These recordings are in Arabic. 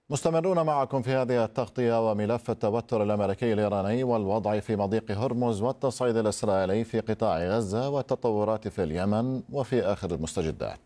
مستمرون معكم في هذه التغطية. وملف التوتر الأمريكي الإيراني والوضع في مضيق هرمز والتصعيد الإسرائيلي في قطاع غزة والتطورات في اليمن وفي آخر المستجدات.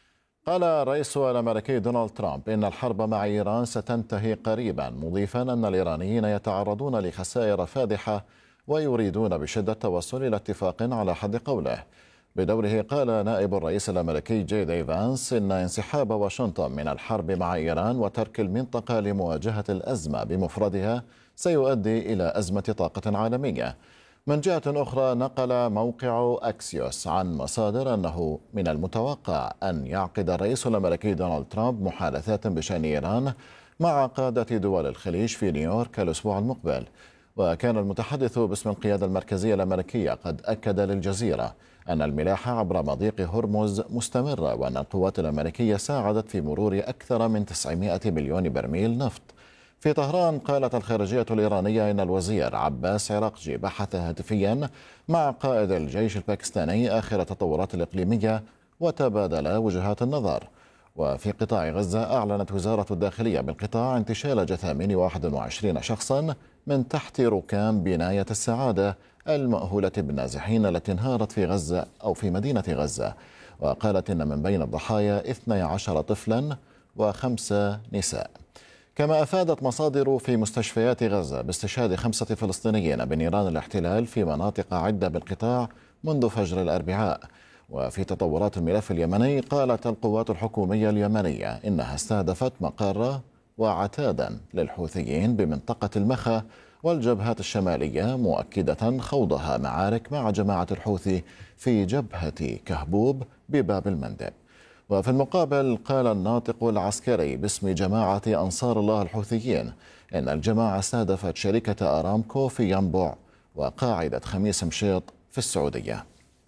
قال الرئيس الأمريكي دونالد ترامب إن الحرب مع إيران ستنتهي قريبا، مضيفا أن الإيرانيين يتعرضون لخسائر فادحة ويريدون بشدة التوصل إلى اتفاق على حد قوله. بدوره قال نائب الرئيس الأمريكي جي دي فانس إن انسحاب واشنطن من الحرب مع إيران وترك المنطقة لمواجهة الأزمة بمفردها سيؤدي إلى أزمة طاقة عالمية. من جهة أخرى، نقل موقع أكسيوس عن مصادر أنه من المتوقع أن يعقد الرئيس الأمريكي دونالد ترامب محادثات بشأن إيران مع قادة دول الخليج في نيويورك الأسبوع المقبل. وكان المتحدث باسم القيادة المركزية الأمريكية قد أكد للجزيرة أن الملاحة عبر مضيق هرمز مستمرة، وأن القوات الأمريكية ساعدت في مرور أكثر من 900 مليون برميل نفط. في طهران، قالت الخارجية الإيرانية إن الوزير عباس عراقجي بحث هاتفيا مع قائد الجيش الباكستاني آخر التطورات الإقليمية وتبادل وجهات النظر. وفي قطاع غزة، أعلنت وزارة الداخلية بالقطاع انتشال جثامين 21 شخصا من تحت ركام بناية السعادة المأهولة بالنازحين التي انهارت في غزة أو في مدينة غزة. وقالت إن من بين الضحايا 12 طفلا و5 نساء. كما أفادت مصادر في مستشفيات غزة باستشهاد 5 فلسطينيين بنيران الاحتلال في مناطق عدة بالقطاع منذ فجر الأربعاء. وفي تطورات الملف اليمني، قالت القوات الحكومية اليمنية إنها استهدفت مقر وعتادا للحوثيين بمنطقة المخا والجبهات الشمالية، مؤكدة خوضها معارك مع جماعة الحوثي في جبهة كهبوب بباب المندب. وفي المقابل، قال الناطق العسكري باسم جماعة أنصار الله الحوثيين إن الجماعة استهدفت شركة أرامكو في ينبع وقاعدة خميس مشيط في السعودية.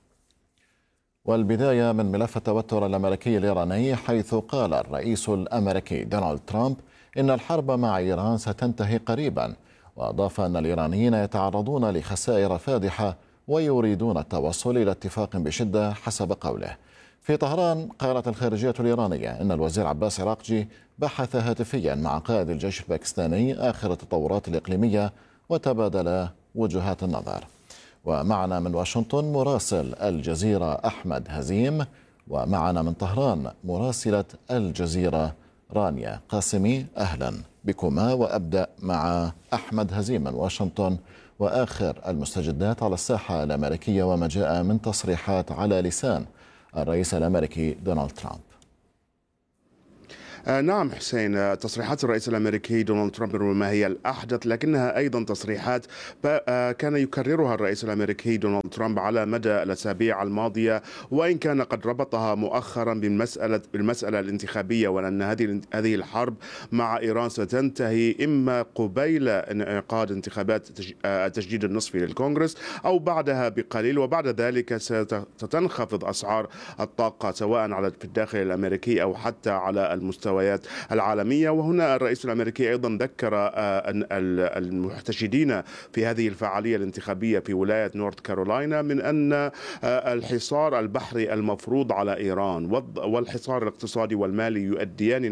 والبداية من ملف التوتر الأمريكي الإيراني، حيث قال الرئيس الأمريكي دونالد ترامب إن الحرب مع إيران ستنتهي قريبا، وأضاف أن الإيرانيين يتعرضون لخسائر فادحة ويريدون التوصل إلى اتفاق بشدة حسب قوله. في طهران، قالت الخارجية الإيرانية إن الوزير عباس عراقجي بحث هاتفيا مع قائد الجيش الباكستاني آخر التطورات الإقليمية وتبادل وجهات النظر. ومعنا من واشنطن مراسل الجزيرة أحمد هزيم، ومعنا من طهران مراسلة الجزيرة رانيا قاسمي. أهلا بكما. وأبدأ مع أحمد هزيم من واشنطن وآخر المستجدات على الساحة الأمريكية وما جاء من تصريحات على لسان الرئيس الأمريكي دونالد ترامب. نعم حسين، تصريحات الرئيس الأمريكي دونالد ترامب ربما هي الأحدث، لكنها أيضا تصريحات كان يكررها الرئيس الأمريكي دونالد ترامب على مدى الأسابيع الماضية، وإن كان قد ربطها مؤخرا بالمسألة الانتخابية، وأن هذه الحرب مع إيران ستنتهي إما قبيل انعقاد انتخابات التجديد النصفي للكونغرس أو بعدها بقليل، وبعد ذلك ستنخفض أسعار الطاقة سواء في الداخل الأمريكي أو حتى على المستويات العالمية. وهنا الرئيس الأمريكي أيضا ذكر المحتشدين في هذه الفعالية الانتخابية في ولاية نورث كارولاينا من أن الحصار البحري المفروض على إيران والحصار الاقتصادي والمالي يؤديان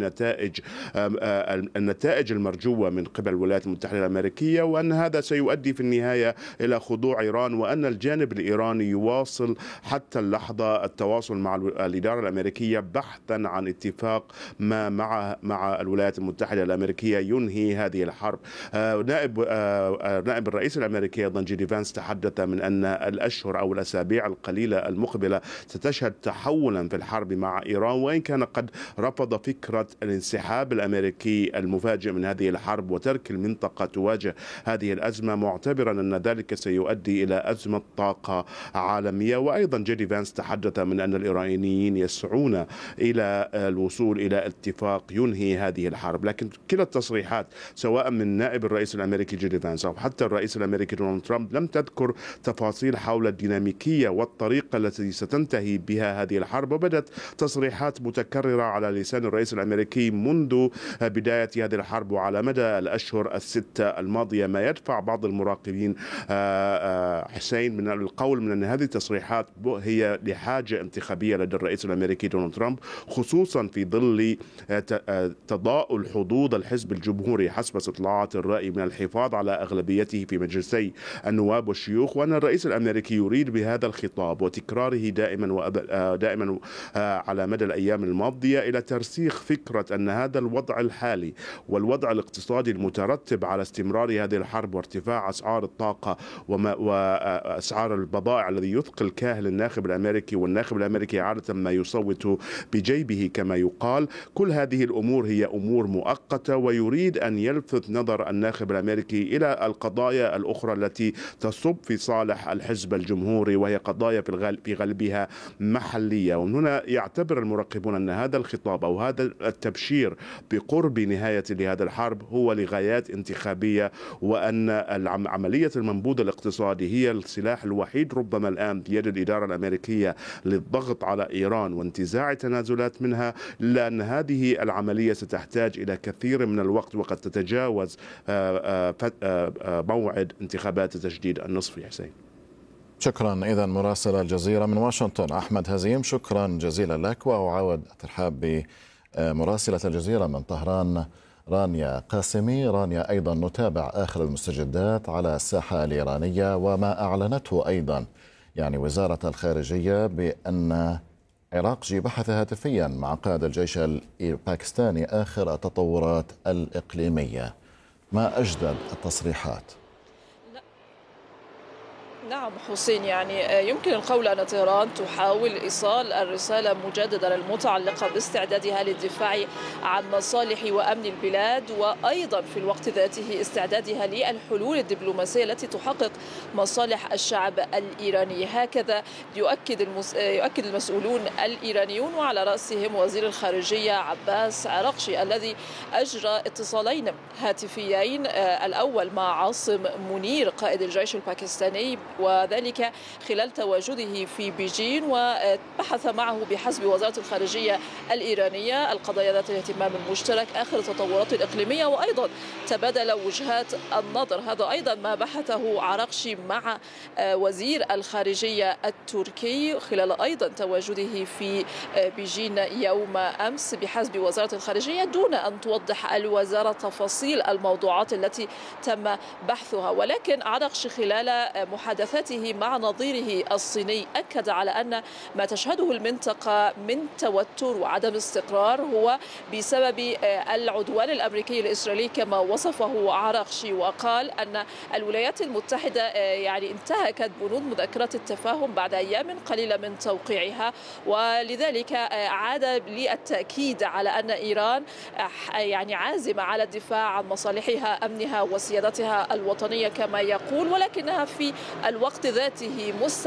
النتائج المرجوة من قبل الولايات المتحدة الأمريكية، وأن هذا سيؤدي في النهاية إلى خضوع إيران، وأن الجانب الإيراني يواصل حتى اللحظة التواصل مع الإدارة الأمريكية بحثا عن اتفاق ما مع الولايات المتحدة الأمريكية ينهي هذه الحرب. نائب الرئيس الأمريكي أيضا جي دي فانس تحدث من أن الأشهر أو الأسابيع القليلة المقبلة ستشهد تحولا في الحرب مع إيران، وإن كان قد رفض فكرة الانسحاب الأمريكي المفاجئ من هذه الحرب وترك المنطقة تواجه هذه الأزمة، معتبرا أن ذلك سيؤدي إلى أزمة طاقة عالمية. وأيضا جي دي فانس تحدث من أن الإيرانيين يسعون إلى الوصول إلى اتفاق ينهي هذه الحرب. لكن كلا التصريحات سواء من نائب الرئيس الأمريكي جي دي فانس أو حتى الرئيس الأمريكي دونالد ترامب لم تذكر تفاصيل حول الديناميكية والطريقة التي ستنتهي بها هذه الحرب، وبدت تصريحات متكررة على لسان الرئيس الأمريكي منذ بداية هذه الحرب وعلى مدى الأشهر الستة الماضية، ما يدفع بعض المراقبين حسين من القول من أن هذه التصريحات هي لحاجة انتخابية لدى الرئيس الأمريكي دونالد ترامب، خصوصا في ظل تضاؤل حظوظ الحزب الجمهوري حسب استطلاعات الرأي من الحفاظ على أغلبيته في مجلسي النواب والشيوخ، وأن الرئيس الأمريكي يريد بهذا الخطاب وتكراره دائما على مدى الأيام الماضية إلى ترسيخ فكرة أن هذا الوضع الحالي والوضع الاقتصادي المترتب على استمرار هذه الحرب وارتفاع أسعار الطاقة وأسعار البضائع الذي يثقل كاهل الناخب الأمريكي، والناخب الأمريكي عادة ما يصوت بجيبه كما يقال. كل هذه الأمور هي أمور مؤقتة، ويريد أن يلفت نظر الناخب الأمريكي إلى القضايا الأخرى التي تصب في صالح الحزب الجمهوري، وهي قضايا في غالبها محلية. ومن هنا يعتبر المراقبون أن هذا الخطاب أو هذا التبشير بقرب نهاية لهذا الحرب هو لغايات انتخابية، وأن عملية المنبوذ الاقتصادي هي السلاح الوحيد ربما الآن بيد الإدارة الأمريكية للضغط على إيران وانتزاع تنازلات منها، لأن هذه العملية ستحتاج إلى كثير من الوقت وقد تتجاوز موعد انتخابات تجديد النصف. حسين، شكرا. إذا مراسل الجزيرة من واشنطن أحمد هزيم، شكرا جزيلا لك. وأعاود الترحاب بمراسلة الجزيرة من طهران رانيا قاسمي. رانيا، أيضا نتابع آخر المستجدات على الساحة الإيرانية وما أعلنته أيضا وزارة الخارجية بأن عراقجي بحث هاتفيا مع قائد الجيش الباكستاني آخر التطورات الإقليمية. ما أجدد التصريحات؟ نعم حسين، يمكن القول أن طهران تحاول إيصال الرسالة مجددا المتعلقة باستعدادها للدفاع عن مصالح وأمن البلاد، وأيضا في الوقت ذاته استعدادها للحلول الدبلوماسية التي تحقق مصالح الشعب الإيراني. هكذا يؤكد المسؤولون الإيرانيون، وعلى رأسهم وزير الخارجية عباس عراقجي الذي أجرى اتصالين هاتفيين، الأول مع عاصم منير قائد الجيش الباكستاني، وذلك خلال تواجده في بيجين، وبحث معه بحسب وزارة الخارجية الإيرانية القضايا ذات الاهتمام المشترك، آخر التطورات الإقليمية، وأيضا تبادل وجهات النظر. هذا أيضا ما بحثه عراقجي مع وزير الخارجية التركي خلال أيضا تواجده في بيجين يوم أمس بحسب وزارة الخارجية، دون أن توضح الوزارة تفاصيل الموضوعات التي تم بحثها. ولكن عراقجي خلال محادثاته مع نظيره الصيني أكد على أن ما تشهده المنطقة من توتر وعدم استقرار هو بسبب العدوان الأمريكي الإسرائيلي كما وصفه عراقجي، وقال أن الولايات المتحدة انتهكت بنود مذكرة التفاهم بعد أيام قليلة من توقيعها، ولذلك عاد للتأكيد على أن إيران عازمة على الدفاع عن مصالحها أمنها وسيادتها الوطنية كما يقول، ولكنها في الوقت ذاته